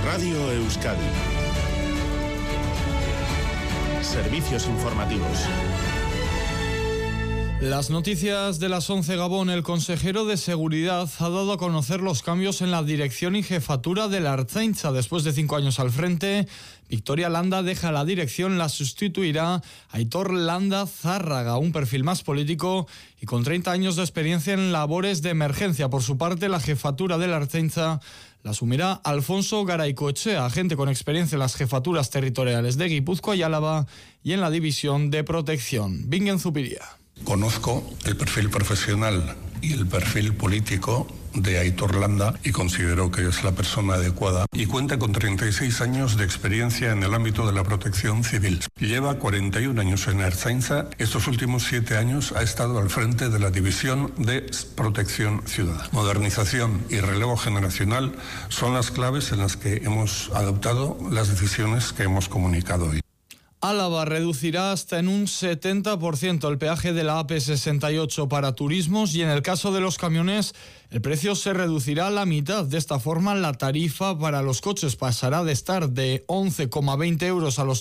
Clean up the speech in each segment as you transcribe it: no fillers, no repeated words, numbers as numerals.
Radio Euskadi. Servicios informativos. Las noticias de las 11, Gabón. El consejero de Seguridad ha dado a conocer los cambios en la dirección y jefatura de la Ertzaintza. Después de 5 años al frente, Victoria Landa deja la dirección, la sustituirá Aitor Landa Zárraga, un perfil más político y con 30 años de experiencia en labores de emergencia. Por su parte, la jefatura de la Ertzaintza la asumirá Alfonso Garaycoechea, agente con experiencia en las jefaturas territoriales de Guipúzcoa y Álava y en la división de protección. Bingen Zupiria. Conozco el perfil profesional y el perfil político de Aitor Landa y considero que es la persona adecuada y cuenta con 36 años de experiencia en el ámbito de la protección civil. Lleva 41 años en Ertzaintza. Estos últimos 7 años ha estado al frente de la división de protección ciudadana. Modernización y relevo generacional son las claves en las que hemos adoptado las decisiones que hemos comunicado hoy. Álava reducirá hasta en un 70% el peaje de la AP68 para turismos y en el caso de los camiones el precio se reducirá a la mitad. De esta forma, la tarifa para los coches pasará de estar de 11,20 euros a los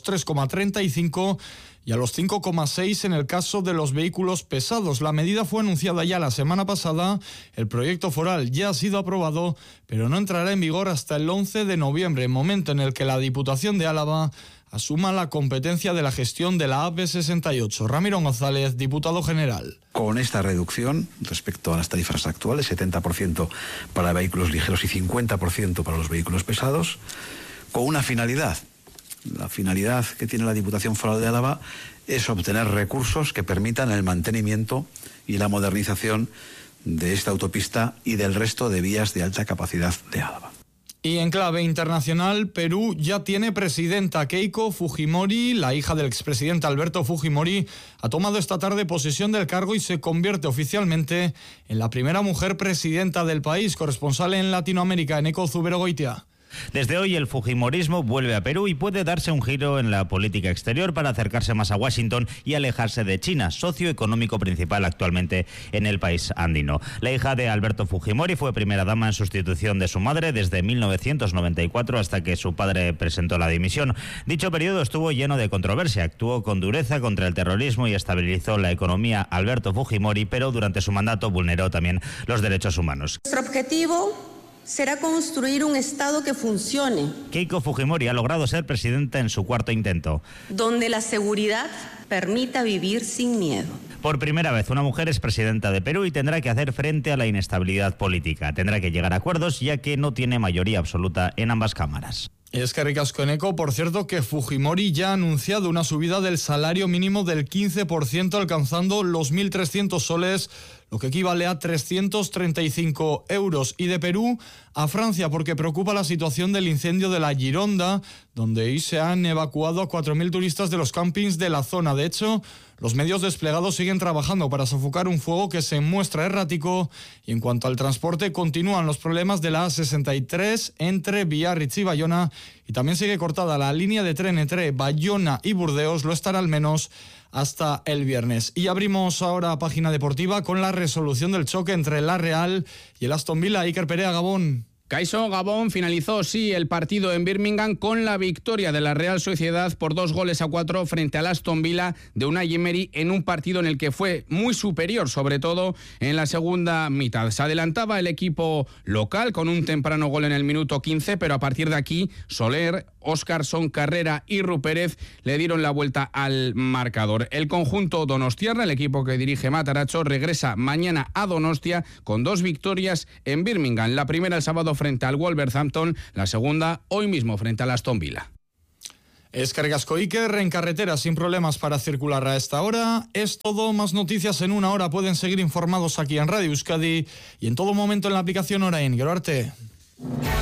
3,35 y a los 5,6 en el caso de los vehículos pesados. La medida fue anunciada ya la semana pasada, el proyecto foral ya ha sido aprobado, pero no entrará en vigor hasta el 11 de noviembre, momento en el que la Diputación de Álava asuma la competencia de la gestión de la AP68. Ramiro González, diputado general. Con esta reducción respecto a las tarifas actuales, 70% para vehículos ligeros y 50% para los vehículos pesados, con una finalidad. La finalidad que tiene la Diputación Foral de Álava es obtener recursos que permitan el mantenimiento y la modernización de esta autopista y del resto de vías de alta capacidad de Álava. Y en clave internacional, Perú ya tiene presidenta. Keiko Fujimori, la hija del expresidente Alberto Fujimori, ha tomado esta tarde posesión del cargo y se convierte oficialmente en la primera mujer presidenta del país. Corresponsal en Latinoamérica, Eneko Zuberogoitia. Desde hoy el fujimorismo vuelve a Perú y puede darse un giro en la política exterior para acercarse más a Washington y alejarse de China, socio económico principal actualmente en el país andino. La hija de Alberto Fujimori fue primera dama en sustitución de su madre desde 1994 hasta que su padre presentó la dimisión. Dicho periodo estuvo lleno de controversia. Actuó con dureza contra el terrorismo y estabilizó la economía Alberto Fujimori, pero durante su mandato vulneró también los derechos humanos. Nuestro objetivo será construir un Estado que funcione. Keiko Fujimori ha logrado ser presidenta en su cuarto intento. Donde la seguridad permita vivir sin miedo. Por primera vez una mujer es presidenta de Perú y tendrá que hacer frente a la inestabilidad política. Tendrá que llegar a acuerdos ya que no tiene mayoría absoluta en ambas cámaras. Es que ricasco, Eneko. Por cierto, que Fujimori ya ha anunciado una subida del salario mínimo del 15%, alcanzando los 1.300 soles, lo que equivale a 335 euros. Y de Perú a Francia, porque preocupa la situación del incendio de la Gironda, donde hoy se han evacuado a 4.000 turistas de los campings de la zona. De hecho, los medios desplegados siguen trabajando para sofocar un fuego que se muestra errático. Y en cuanto al transporte, continúan los problemas de la A63 entre Biarritz y Bayona. Y también sigue cortada la línea de tren entre Bayona y Burdeos, lo estará al menos hasta el viernes. Y abrimos ahora página deportiva con la resolución del choque entre la Real y el Aston Villa. Iker Perea, Gabón. Kaixo, Gabón. Finalizó, sí, el partido en Birmingham con la victoria de la Real Sociedad por 2-4 frente al Aston Villa de Unai Emery en un partido en el que fue muy superior, sobre todo en la segunda mitad. Se adelantaba el equipo local con un temprano gol en el minuto 15, pero a partir de aquí Soler, Óscarson, Carrera y Rupérez le dieron la vuelta al marcador. El conjunto donostiarra, el equipo que dirige Matarazzo, regresa mañana a Donostia con 2 victorias en Birmingham. La primera el sábado frente al Wolverhampton, la segunda hoy mismo frente al Aston Villa. Escargasco Iker, en carretera sin problemas para circular a esta hora. Es todo, más noticias en una hora. Pueden seguir informados aquí en Radio Euskadi y en todo momento en la aplicación Orain. Gero arte.